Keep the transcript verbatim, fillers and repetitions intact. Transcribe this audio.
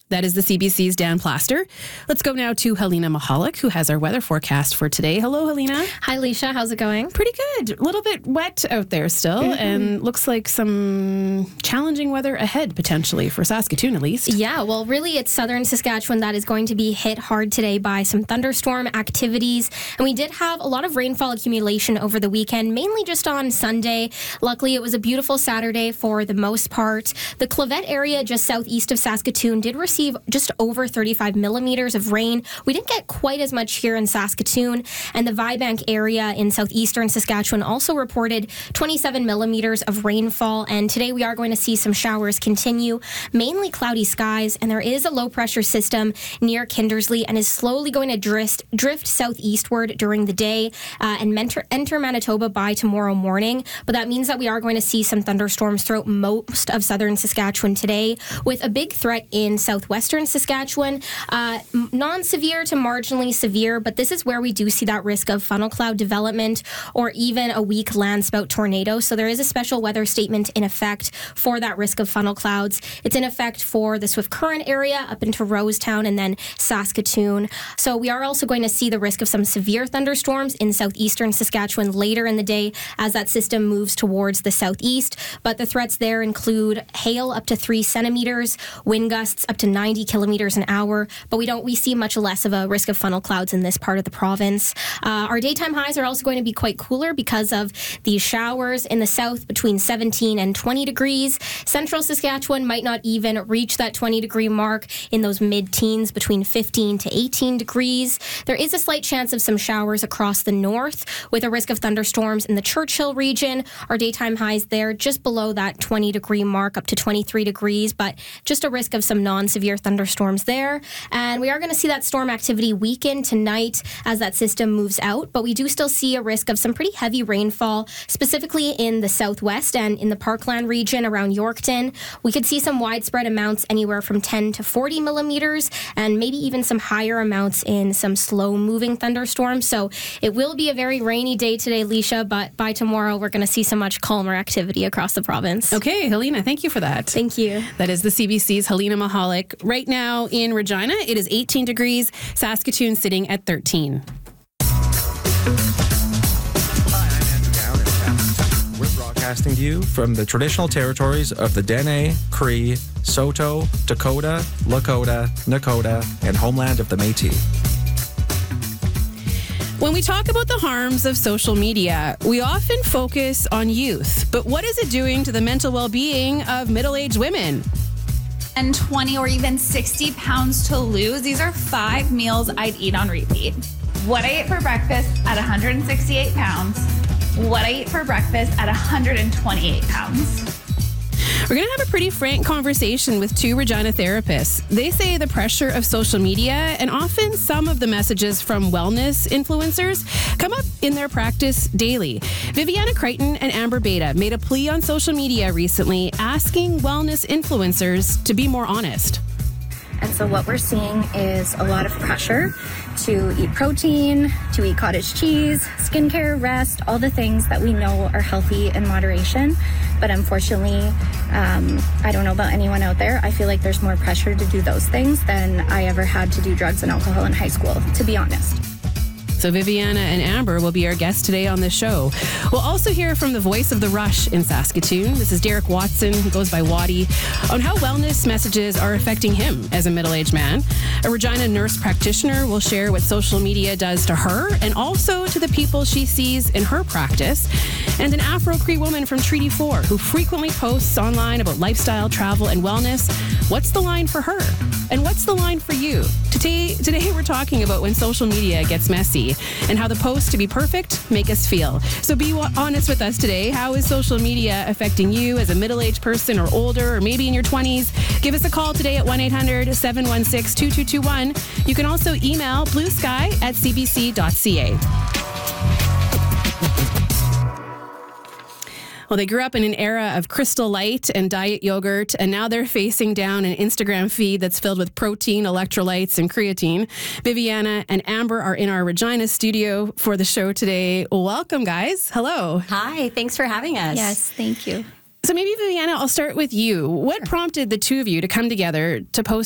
That is the C B C's Dan Plaster. Let's go now to Helena Mahalik, who has our weather forecast for today. Hello, Helena. Hi, Alicia. How's it going? Pretty good. A little bit wet out there still, mm-hmm. and looks like some challenging weather ahead, potentially, for Saskatoon at least. Yeah, well, really, it's southern Saskatchewan that is going to be hit hard today by some thunderstorm activities. And we did have a lot of rainfall accumulation over the weekend, mainly just on Sunday. Luckily, it was a beautiful Saturday for the most part. The Clavette area just southeast of Saskatoon did receive just over thirty-five millimeters of rain. We didn't get quite as much here in Saskatoon, and the Vibank area in southeastern Saskatchewan also reported twenty-seven millimeters of rainfall, and today we are going to see some showers continue, mainly cloudy skies, and there is a low-pressure system near Kindersley and is slowly going to drift, drift southeastward during the day uh, and mentor, enter Manitoba by tomorrow morning, but that means that we are going to see some thunderstorms throughout most of southern Saskatchewan today, with a big threat in southwestern Saskatchewan, uh, non-severe to marginally severe, but this is where we do see that risk of funnel cloud development or even a weak landspout tornado. So there is a special weather statement in effect for that risk of funnel clouds. It's in effect for the Swift Current area up into Rosetown and then Saskatoon. So we are also going to see the risk of some severe thunderstorms in southeastern Saskatchewan later in the day as that system moves towards the southeast. But the threats there include hail up to three centimeters, wind gusts up to ninety kilometers an hour, but we don't we see much less of a risk of funnel clouds in this part of the province. Uh, our daytime highs are also going to be quite cooler because of these showers in the south between seventeen and twenty degrees. Central Saskatchewan might not even reach that twenty degree mark in those mid-teens between fifteen to eighteen degrees. There is a slight chance of some showers across the north with a risk of thunderstorms in the Churchill region. Our daytime highs there just below that twenty degree mark up to twenty-three degrees, but just a risk of some non-severe thunderstorms there. And we are going to see that storm activity weaken tonight as that system moves out, but we do still see a risk of some pretty heavy rainfall, specifically in the southwest and in the Parkland region around Yorkton. We could see some widespread amounts anywhere from ten to forty millimeters and maybe even some higher amounts in some slow-moving thunderstorms. So it will be a very rainy day today, Leisha, but by tomorrow we're going to see some much calmer activity across the province. Okay, Helena, thank you for that. Thank you. That is the C B C's Helena Mahalik. Right now in Regina, it is eighteen degrees. Saskatoon sitting at thirteen. Hi, I'm Andrew Down in Saskatoon. We're broadcasting to you from the traditional territories of the Dene, Cree, Saulteaux, Dakota, Lakota, Nakota, and homeland of the Métis. When we talk about the harms of social media, we often focus on youth. But what is it doing to the mental well-being of middle-aged women? And twenty or even sixty pounds to lose. These are five meals I'd eat on repeat. What I ate for breakfast at one hundred sixty-eight pounds. What I eat for breakfast at one hundred twenty-eight pounds. We're going to have a pretty frank conversation with two Regina therapists. They say the pressure of social media and often some of the messages from wellness influencers come up in their practice daily. Viviana Crichton and Amber Beta made a plea on social media recently asking wellness influencers to be more honest. And so what we're seeing is a lot of pressure to eat protein, to eat cottage cheese, skincare, rest, all the things that we know are healthy in moderation. But unfortunately, um, I don't know about anyone out there, I feel like there's more pressure to do those things than I ever had to do drugs and alcohol in high school, to be honest. So Viviana and Amber will be our guests today on the show. We'll also hear from the voice of the Rush in Saskatoon. This is Derek Watson, who goes by Waddy, on how wellness messages are affecting him as a middle-aged man. A Regina nurse practitioner will share what social media does to her and also to the people she sees in her practice. And an Afro-Cree woman from Treaty four who frequently posts online about lifestyle, travel, and wellness. What's the line for her? And what's the line for you? Today, today we're talking about when social media gets messy and how the posts to be perfect make us feel. So be honest with us today. How is social media affecting you as a middle-aged person or older or maybe in your twenties? Give us a call today at one eight hundred seven one six two two two one. You can also email bluesky at c b c dot c a. Well, they grew up in an era of Crystal Light and diet yogurt, and now they're facing down an Instagram feed that's filled with protein, electrolytes, and creatine. Viviana and Amber are in our Regina studio for the show today. Welcome, guys. Hello. Hi. Thanks for having us. Yes, thank you. So maybe, Viviana, I'll start with you. What prompted the two of you to come together to post